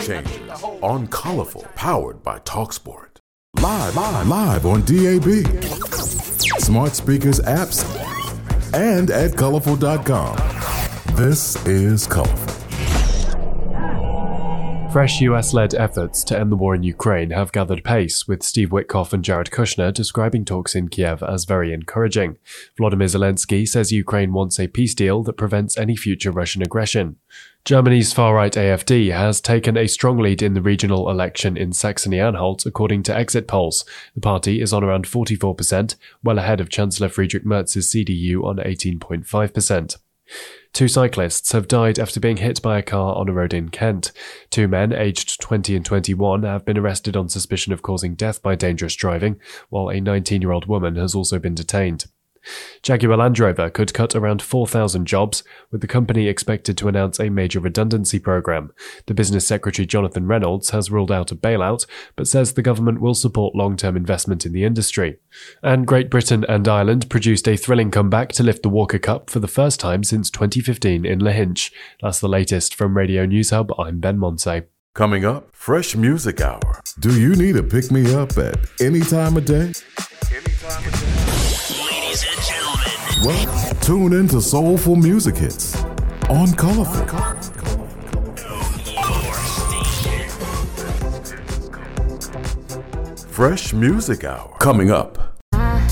changers on Colorful, powered by TalkSport. Live on DAB, smart speakers, apps, and at colorful.com. This is Colorful. Fresh US-led efforts to end the war in Ukraine have gathered pace, with Steve Witkoff and Jared Kushner describing talks in Kiev as very encouraging. Volodymyr Zelensky says Ukraine wants a peace deal that prevents any future Russian aggression. Germany's far-right AfD has taken a strong lead in the regional election in Saxony-Anhalt, according to exit polls. The party is on around 44%, well ahead of Chancellor Friedrich Merz's CDU on 18.5%. 2 cyclists have died after being hit by a car on a road in Kent. 2 men, aged 20 and 21, have been arrested on suspicion of causing death by dangerous driving, while a 19-year-old woman has also been detained. Jaguar Land Rover could cut around 4,000 jobs, with the company expected to announce a major redundancy program. The business secretary Jonathan Reynolds has ruled out a bailout, but says the government will support long-term investment in the industry. And Great Britain and Ireland produced a thrilling comeback to lift the Walker Cup for the first time since 2015 in Lahinch. That's the latest from Radio News Hub. I'm Ben Monse. Coming up, Fresh Music Hour. Do you need a pick-me-up at any time of day? Ladies and gentlemen. Well, tune in to Soulful Music Hits on Colorful. Fresh Music Hour. Coming up.